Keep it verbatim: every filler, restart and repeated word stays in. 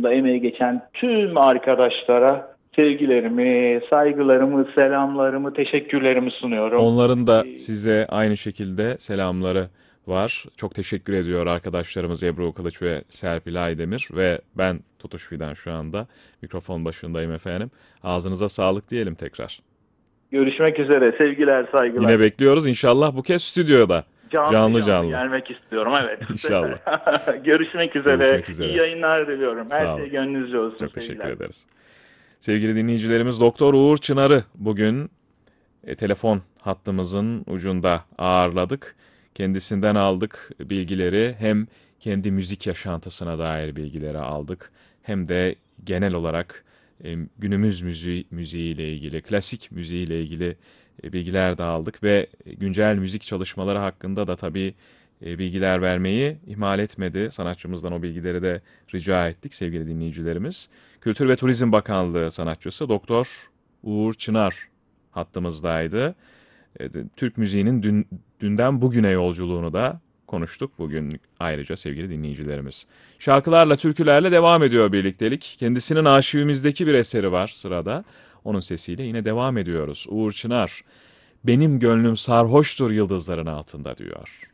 başında emeği geçen tüm arkadaşlara sevgilerimi, saygılarımı, selamlarımı, teşekkürlerimi sunuyorum. Onların da Ee, size aynı şekilde selamları var. Çok teşekkür ediyor arkadaşlarımız Ebru Kılıç ve Serpil Aydemir ve ben Tutuş Fidan şu anda mikrofon başındayım efendim. Ağzınıza sağlık diyelim tekrar. Görüşmek üzere. Sevgiler, Yine saygılar. bekliyoruz inşallah bu kez stüdyoda. Canlı Canlı canlı canlı. gelmek istiyorum. Evet. İnşallah. Görüşmek üzere. Görüşmek İyi üzere. yayınlar diliyorum. Her Sağ şey olun. gönlünüzce olsun. Çok teşekkür Sevgiler. ederiz. Sevgili dinleyicilerimiz Doktor Uğur Çınar'ı bugün e, telefon hattımızın ucunda ağırladık. Kendisinden aldık bilgileri, hem kendi müzik yaşantısına dair bilgileri aldık, hem de genel olarak e, günümüz müziği, müziğiyle ilgili, klasik müziğiyle ilgili e, bilgiler de aldık ve güncel müzik çalışmaları hakkında da tabii e, bilgiler vermeyi ihmal etmedi. Sanatçımızdan o bilgileri de rica ettik sevgili dinleyicilerimiz. Kültür ve Turizm Bakanlığı sanatçısı Doktor Uğur Çınar hattımızdaydı. E, Türk müziğinin dün, dünden bugüne yolculuğunu da konuştuk bugün ayrıca sevgili dinleyicilerimiz. Şarkılarla, türkülerle devam ediyor birliktelik. Kendisinin arşivimizdeki bir eseri var sırada. Onun sesiyle yine devam ediyoruz. Uğur Çınar, benim gönlüm sarhoştur yıldızların altında diyor.